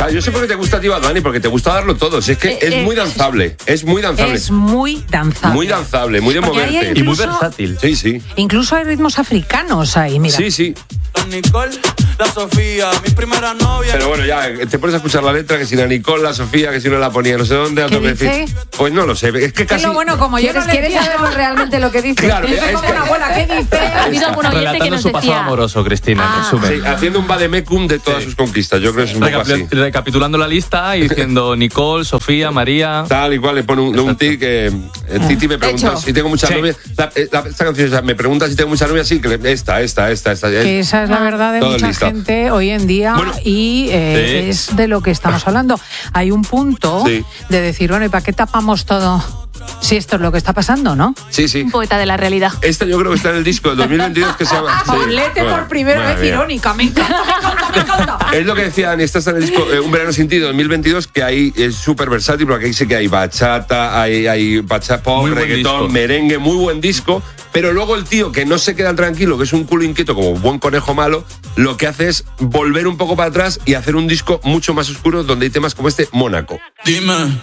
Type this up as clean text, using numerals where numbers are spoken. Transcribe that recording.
Ya, yo sé por qué te gusta a ti Bad Bunny, porque te gusta darlo todo. Si es que es muy danzable, es muy danzable. Es muy danzable. Muy danzable, muy de Porque moverte. Y muy versátil. Sí, sí. Incluso hay ritmos africanos ahí, mira. Sí, sí. Nicole, la Sofía, mi primera novia. Pero bueno, ya, te pones a escuchar la letra, que si la Nicole, la Sofía, que si no la ponía no sé dónde. ¿Qué dice? Pues no lo sé, es que casi... Es lo bueno, como yo no ¿Quieres saber realmente lo que dice? Claro, Dice es como que... una abuela, ¿qué dice? Ha habido algún oyente que Relatando nos su pasado decía... amoroso, Cristina, en resumen. Sí, haciendo un vademecum de todas sus conquistas. Yo creo que es un poco así. Recapitulando la lista y diciendo Nicole, Sofía, María. Tal y cual, le pone un tic que Titi me pregunta si tengo muchas novias. Esta canción me pregunta si tengo muchas novias, sí, que esta. Que esa es la verdad de Todo mucha listo. gente hoy en día y es de lo que estamos hablando. Hay un punto de decir, bueno, ¿y para qué tapamos todo? Si esto es lo que está pasando, ¿no? Sí, sí. Un poeta de la realidad. Esta yo creo que está en el disco del 2022 que se llama... Paulete por primera vez irónica, me encanta. Es lo que decía Dani, esta está en el disco Un verano sin ti de 2022, que ahí es súper versátil, porque ahí sí que hay bachata, hay bachata pop, Muy buen reggaetón, disco. merengue, muy buen disco, pero luego el tío que no se queda tranquilo, que es un culo inquieto como buen conejo malo, lo que hace es volver un poco para atrás y hacer un disco mucho más oscuro donde hay temas como este, Mónaco. Dime.